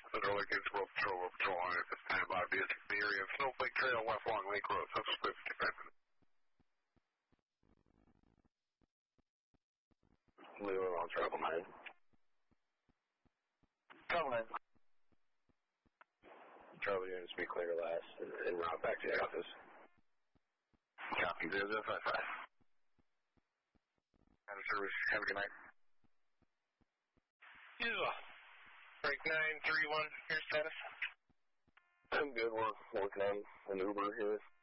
Central Lake Patrol line at this time by the area of Snowflake Trail, West Long Lake Road, Central 55 minutes. Leo on travel 9. Travel 9. Travel units be clear last and route back to the office. Copy 0055. And service, have a good night. You as well. Break 931, your status? I'm good. We're working on an Uber here.